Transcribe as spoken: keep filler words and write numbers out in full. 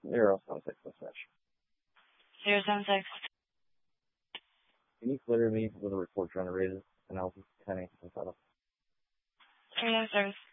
Zero seven six dispatch. Zero seven six. Can you clear me with a report generated analysis? Kenny, what's that up? Three nine service.